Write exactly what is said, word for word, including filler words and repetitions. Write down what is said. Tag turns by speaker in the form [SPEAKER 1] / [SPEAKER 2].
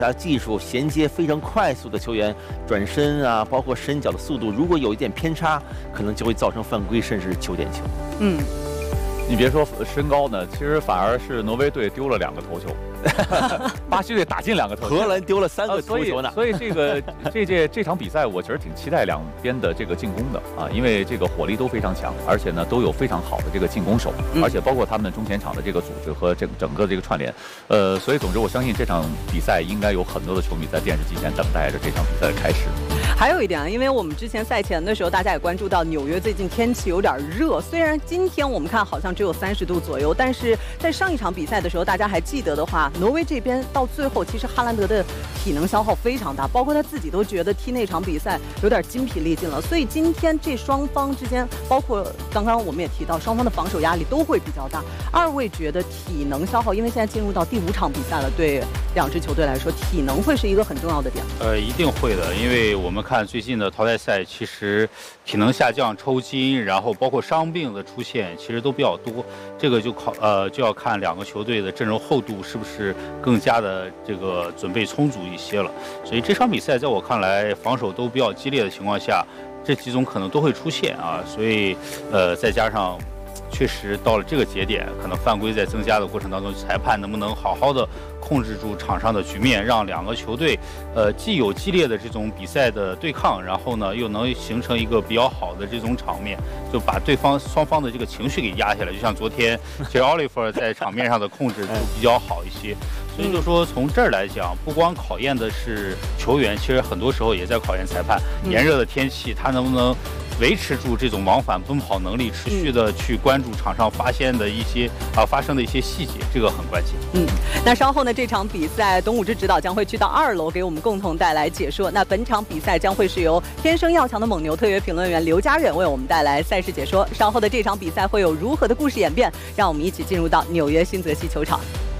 [SPEAKER 1] 他技术衔接非常快速的球员转身啊，包括伸脚的速度，如果有一点偏差，可能就会造成犯规，甚至球点球。
[SPEAKER 2] 嗯，
[SPEAKER 3] 你别说身高呢，其实反而是挪威队丢了两个头球。巴西队打进两个头球，
[SPEAKER 1] 荷兰丢了三个头球呢。
[SPEAKER 3] 呃、所以，所以这个这届这场比赛，我其实挺期待两边的这个进攻的啊，因为这个火力都非常强，而且呢都有非常好的这个进攻手，
[SPEAKER 2] 嗯、
[SPEAKER 3] 而且包括他们中前场的这个组织和整整个这个串联。呃，所以总之，我相信这场比赛应该有很多的球迷在电视机前等待着这场比赛的开始。
[SPEAKER 2] 还有一点啊，因为我们之前赛前的时候，大家也关注到纽约最近天气有点热，虽然今天我们看好像只有三十度左右，但是在上一场比赛的时候，大家还记得的话。挪威这边到最后，其实哈兰德的体能消耗非常大，包括他自己都觉得踢那场比赛有点筋疲力尽了。所以今天这双方之间，包括刚刚我们也提到，双方的防守压力都会比较大。二位觉得体能消耗，因为现在进入到第五场比赛了，对两支球队来说，体能会是一个很重要的点。
[SPEAKER 4] 呃，一定会的，因为我们看最近的淘汰赛，其实体能下降、抽筋，然后包括伤病的出现，其实都比较多。这个就考呃就要看两个球队的阵容厚度是不是更加的这个准备充足一些了，所以这场比赛在我看来，防守都比较激烈的情况下，这几种可能都会出现啊，所以呃再加上确实到了这个节点，可能犯规在增加的过程当中，裁判能不能好好的控制住场上的局面，让两个球队呃既有激烈的这种比赛的对抗，然后呢又能形成一个比较好的这种场面，就把对方双方的这个情绪给压下来。就像昨天其实奥利弗在场面上的控制就比较好一些，所以就说从这儿来讲，不光考验的是球员，其实很多时候也在考验裁判。炎热的天气，他能不能维持住这种往返奔跑能力，持续的去关注场上发现的一些啊发生的一些细节，这个很关键。
[SPEAKER 2] 嗯，那稍后呢，这场比赛董武之指导将会去到二楼给我们共同带来解说。那本场比赛将会是由天生要强的蒙牛特约评论员刘家远为我们带来赛事解说。稍后的这场比赛会有如何的故事演变？让我们一起进入到纽约新泽西球场。